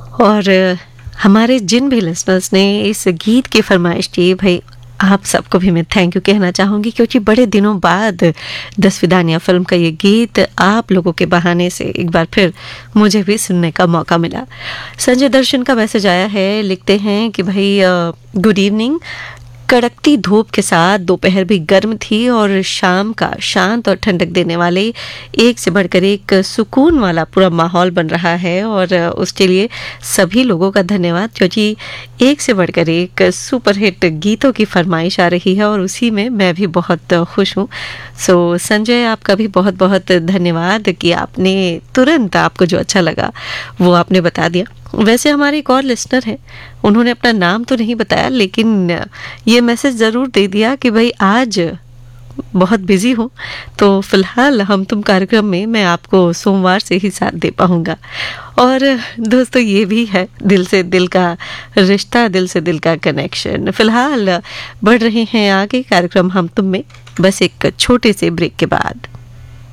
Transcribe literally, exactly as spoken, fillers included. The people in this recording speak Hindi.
और हमारे जिन भी लिसनर्स ने इस गीत की फरमाइश की, भाई आप सबको भी मैं थैंक यू कहना चाहूँगी, क्योंकि बड़े दिनों बाद दस विदानिया फिल्म का ये गीत आप लोगों के बहाने से एक बार फिर मुझे भी सुनने का मौका मिला। संजय दर्शन का मैसेज आया है, लिखते हैं कि भाई गुड इवनिंग, कड़कती धूप के साथ दोपहर भी गर्म थी और शाम का शांत और ठंडक देने वाले एक से बढ़कर एक सुकून वाला पूरा माहौल बन रहा है, और उसके लिए सभी लोगों का धन्यवाद, क्योंकि एक से बढ़कर एक सुपरहिट गीतों की फरमाइश आ रही है और उसी में मैं भी बहुत खुश हूँ। सो संजय, आपका भी बहुत बहुत धन्यवाद कि आपने तुरंत आपको जो अच्छा लगा वो आपने बता दिया। वैसे हमारे एक और लिसनर हैं, उन्होंने अपना नाम तो नहीं बताया, लेकिन ये मैसेज ज़रूर दे दिया कि भाई आज बहुत बिजी हूँ, तो फिलहाल हम तुम कार्यक्रम में मैं आपको सोमवार से ही साथ दे पाऊँगा। और दोस्तों, ये भी है दिल से दिल का रिश्ता, दिल से दिल का कनेक्शन। फिलहाल बढ़ रहे हैं आगे कार्यक्रम हम तुम में, बस एक छोटे से ब्रेक के बाद।